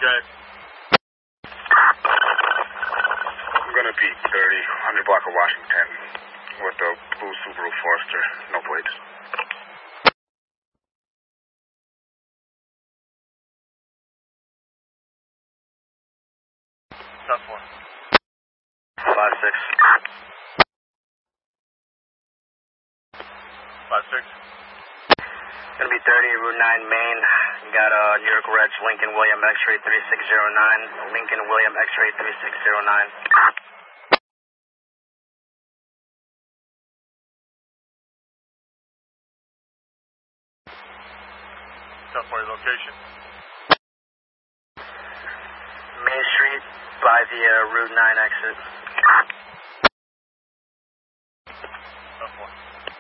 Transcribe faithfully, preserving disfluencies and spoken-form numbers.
Okay. I'm gonna be thirty, one hundred block of Washington with a blue Subaru Forester, no plates. Tough one. Five six. Five six. Gonna be thirty, Route nine, Maine. Got a New York Reg, Lincoln William X-ray three six zero nine. Lincoln William X-ray three six zero nine. Tough for your location. Main Street by the uh, Route nine exit. Tough one.